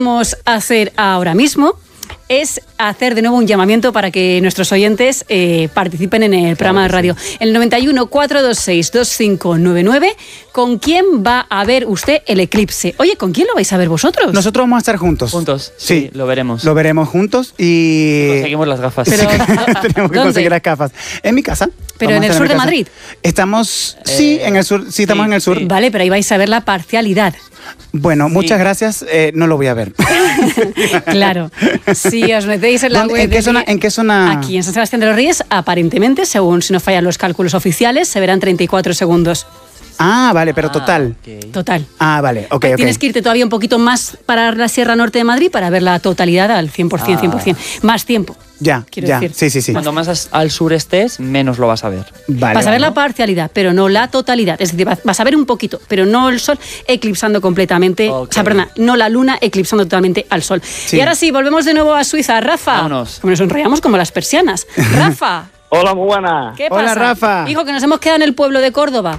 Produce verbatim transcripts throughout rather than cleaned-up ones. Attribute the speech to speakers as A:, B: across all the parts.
A: Vamos a hacer ahora mismo es hacer de nuevo un llamamiento para que nuestros oyentes eh, participen en el programa de radio. El noventa y uno, cuatrocientos veintiséis, veinticinco noventa y nueve. ¿Con quién va a ver usted el eclipse? Oye, ¿con quién lo vais a ver vosotros?
B: Nosotros vamos a estar juntos.
C: Juntos, sí, sí lo veremos.
B: Lo veremos juntos y...
C: Conseguimos las gafas.
A: Pero,
B: tenemos que
A: ¿dónde?
B: conseguir las gafas. En mi casa.
A: ¿Pero en el sur de Madrid?
B: Estamos, eh, sí, en el sur, sí, estamos
C: sí,
B: en el sur.
C: sí.
A: Vale, pero ahí vais a ver la parcialidad.
B: Bueno, muchas
C: Sí.
B: gracias, eh, no lo voy a ver.
A: Claro. Si os metéis en la
B: ¿Dónde-
A: web...
B: ¿En qué
A: de-
B: zona? ¿En qué zona?
A: Aquí, en San Sebastián de los Reyes, aparentemente, según si no fallan los cálculos oficiales, se verán treinta y cuatro segundos.
B: Ah, vale, pero
C: Ah,
B: total.
C: ok.
A: Total.
B: Ah, vale, ok, ok.
A: Tienes que irte todavía un poquito más para la Sierra Norte de Madrid para ver la totalidad al cien por ciento, cien por ciento. Más tiempo.
B: Ya,
A: quiero
B: ya,
A: decir.
B: sí, sí, sí.
C: Cuanto más as- al sur estés, menos lo vas a ver.
B: Vale,
A: Vas a ver
B: vale.
A: la parcialidad, pero no la totalidad. Es decir, vas a ver un poquito, pero no el sol eclipsando completamente.
C: Ok.
A: O sea, perdona, no la luna eclipsando totalmente al sol.
B: Sí.
A: Y ahora sí, volvemos de nuevo a Suiza. Rafa.
C: Vámonos.
A: Como nos enrollamos como las persianas. Rafa.
D: Hola, muy buena.
A: ¿Qué
B: Hola,
A: pasa?
B: Rafa.
A: Hijo, que nos hemos quedado en el pueblo de Córdoba.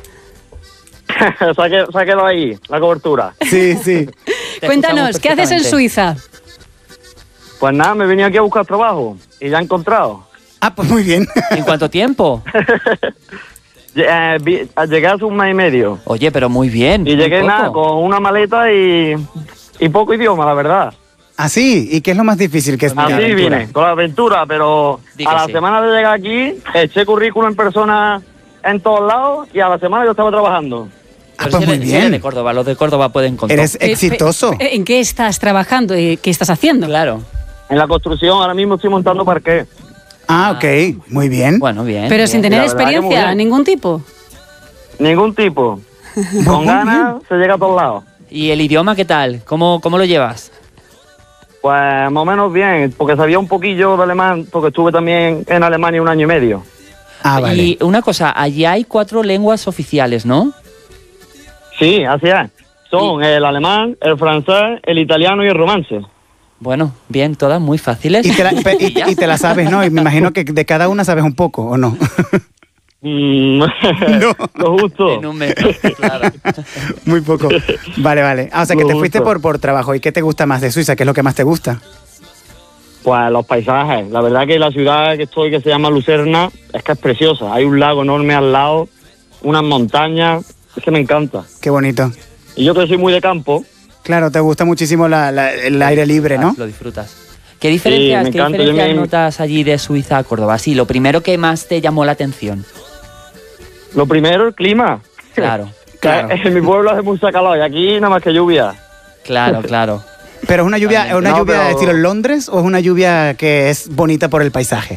D: Saque- Sáquelo ahí, la cobertura.
B: Sí, sí.
C: Te
A: Cuéntanos,
C: escuchamos
A: ¿qué haces en
C: perfectamente.
A: Suiza?
D: Pues nada, me vine aquí a buscar trabajo y ya he encontrado.
B: Ah, pues muy bien.
C: ¿En cuánto tiempo?
D: Lle- eh, vi- Llegué hace un mes y medio
C: Oye, pero muy bien.
D: y
C: muy
D: llegué
C: poco.
D: nada con una maleta y, y poco idioma, la verdad.
B: ¿Ah, sí? ¿Y qué es lo más difícil que es?
C: Pues mira,
D: Así
C: aventura.
D: vine, con la aventura, pero
C: Di que
D: a la
C: sí.
D: semana de llegar aquí eché currículum en persona en todos lados y a la semana yo estaba trabajando.
B: Ah,
C: Pero
B: pues
C: si
B: muy
C: eres- si eres
B: bien.
C: de Córdoba, los de Córdoba pueden contar.
B: Eres exitoso.
A: Eh, eh, ¿En qué estás trabajando? Eh, ¿Qué estás haciendo?
C: Claro.
D: En la construcción ahora mismo estoy montando parqué.
B: Ah, ok. Muy bien.
C: Bueno, bien.
A: Pero
C: bien.
A: sin tener
D: La verdad que muy
A: experiencia,
D: bien.
A: ningún tipo.
D: Ningún tipo.
B: Muy
D: Con
B: bien.
D: ganas se llega a todos lados.
C: ¿Y el idioma qué tal? ¿Cómo, cómo lo llevas?
D: Pues más o menos bien, porque sabía un poquillo de alemán, porque estuve también en Alemania un año y medio.
B: Ah, vale.
C: Y una cosa, allí hay cuatro lenguas oficiales, ¿no?
D: Sí, así es. Son el alemán, el francés, el italiano y el romance.
C: Bueno, bien, todas muy fáciles.
B: Y te, la, pe- y-
C: ya
B: y te la sabes, ¿no? Y me imagino que de cada una sabes un poco, ¿o no?
D: Mm,
B: No.
D: Lo justo.
C: En un mes, claro.
B: Muy poco. Vale, vale. Ah, o sea, que
D: Lo
B: te fuiste
D: gusto.
B: por, por trabajo. ¿Y qué te gusta más de Suiza? ¿Qué es lo que más te gusta?
D: Pues los paisajes. La verdad que la ciudad que estoy, que se llama Lucerna, es que es preciosa. Hay un lago enorme al lado, unas montañas. Es que me encanta.
B: Qué bonito.
D: Y yo que soy muy de campo,
B: Claro, te gusta muchísimo la- la- el aire libre, ¿no?
C: Lo disfrutas. ¿Qué diferencias,
D: me
C: ¿qué
D: encanta, yo
C: diferencias
D: me-
C: notas allí de Suiza a Córdoba? Sí, lo primero que más te llamó la atención.
D: lo primero, el clima.
C: Claro,
B: Claro.
D: En mi pueblo hace mucha calor y aquí nada más que lluvia.
C: claro, claro.
B: ¿Pero es una lluvia,
C: También.
B: una
D: No,
B: lluvia
D: pero-
B: estilo Londres o es una lluvia que es bonita por el paisaje?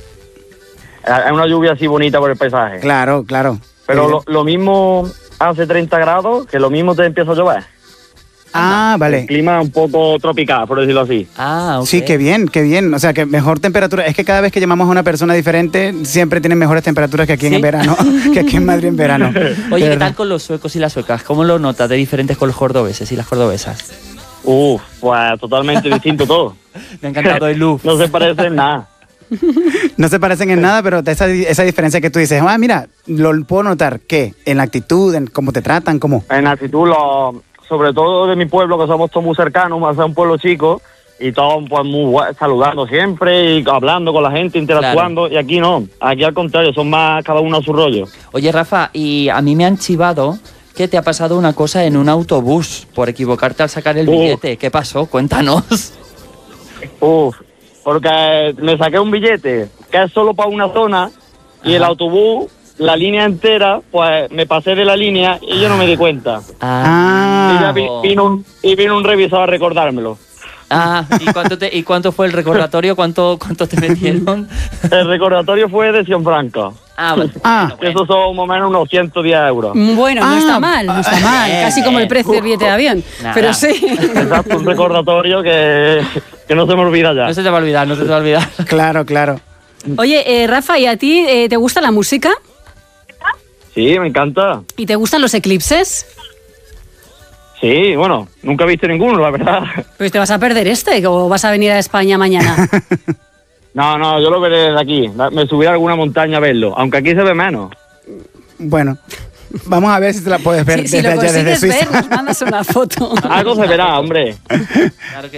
D: Es una lluvia así bonita por el paisaje.
B: Claro, claro.
D: Pero
B: Eh,
D: lo, lo mismo hace treinta grados, que lo mismo te empieza a llover.
B: Ah,
D: El
B: vale.
D: clima un poco tropical, por decirlo así.
C: Ah, ok.
B: Sí, qué bien, qué bien. O sea, que mejor temperatura. Es que cada vez que llamamos a una persona diferente, siempre tienen mejores temperaturas que aquí en
C: ¿Sí?
B: verano, que aquí en Madrid en verano.
C: Oye,
B: De
C: ¿qué
B: verdad.
C: tal con los suecos y las suecas? ¿Cómo lo notas de diferentes con los cordobeses y las cordobesas?
D: Uf, pues totalmente distinto todo.
C: Me ha encantado el look.
D: No se parece en nada.
B: No se parecen en nada, pero esa, esa diferencia que tú dices, ah, mira, lo puedo notar, ¿qué? En la actitud, en cómo te tratan, cómo...
D: En actitud, lo- sobre todo de mi pueblo, que somos todos muy cercanos, más a un pueblo chico, y todos pues muy gua- saludando siempre y hablando con la gente, interactuando, y aquí no, aquí al contrario, son más cada uno a su rollo.
C: Oye, Rafa, y a mí me han chivado que te ha pasado una cosa en un autobús por equivocarte al sacar el
D: Uh.
C: billete. ¿Qué pasó? Cuéntanos.
D: Uf, porque me saqué un billete que es solo para una zona, y el
C: Ajá.
D: autobús, la línea entera, pues me pasé de la línea y yo no me di cuenta.
B: Ah.
D: Y ya vi- vino un, y vino un revisor a recordármelo.
C: Ah, ¿y cuánto, te, ¿y cuánto fue el recordatorio? ¿Cuánto, cuánto te metieron?
D: El recordatorio fue de Cienfranco.
C: Ah, vale.
B: Ah.
D: Que eso son más o menos unos ciento diez euros.
A: Mm, Bueno, no
B: Ah,
A: está mal, no está mal.
C: bien,
A: Casi como el
C: bien.
A: precio del billete de avión.
C: Nada.
A: Pero sí.
D: Exacto, un recordatorio que, que no se me olvida ya.
C: No se te va a olvidar, no se te va a olvidar.
B: Claro, claro.
A: Oye, eh, Rafa, ¿y a ti eh, te gusta la música?
D: Sí, me encanta.
A: ¿Y te gustan los eclipses?
D: Sí, bueno, nunca he visto ninguno, la verdad.
A: Pues te vas a perder este, o vas a venir a España mañana.
D: No, no, yo lo veré desde aquí. Me subiré a alguna montaña a verlo, aunque aquí se ve menos.
B: Bueno, vamos a ver si te la puedes ver
A: Si, si
B: desde
A: lo
B: allá, desde
A: consigues
B: Suiza.
A: ver, nos mandas una foto.
D: Algo se verá, hombre.
C: Claro que